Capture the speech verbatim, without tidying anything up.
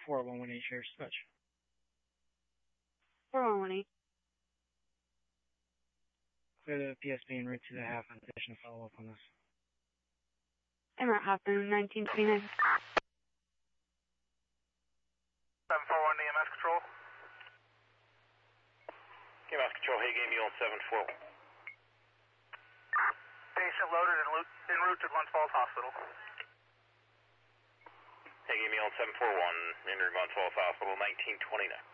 four one one eight, share dispatch. four one one eight. Clear the P S B en route to the half in addition to follow up on this. I'm at Hoffman, nineteen twenty-nine. seven four one E M S control. E M S control, hey, game Mule seven four. Patient loaded and en route to Glens Falls Hospital. Hey, game Mule seven four one, in route Glens Falls Hospital, nineteen twenty-nine.